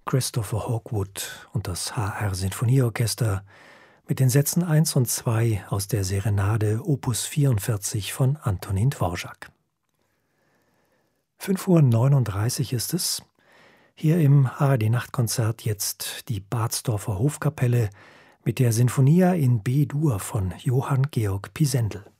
Christopher Hawkwood und das HR-Sinfonieorchester mit den Sätzen 1 und 2 aus der Serenade Opus 44 von Antonín Dvořák. 5:39 Uhr ist es. Hier im ARD-Nachtkonzert jetzt die Bardsdorfer Hofkapelle mit der Sinfonia in B-Dur von Johann Georg Pisendel.